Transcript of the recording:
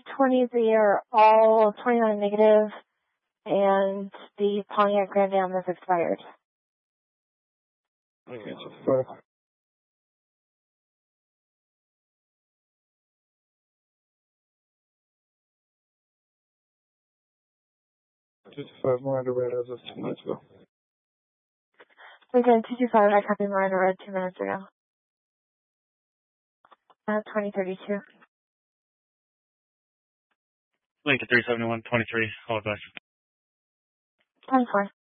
20, they are all 29 negative, and the Pontiac Grand Am is expired. Okay, just 5. Just 5 Miranda Red as of 2 minutes ago. Again, 225, I copied Miranda Red 2 minutes ago. 2032. Lincoln 371, 23, all advice. 24.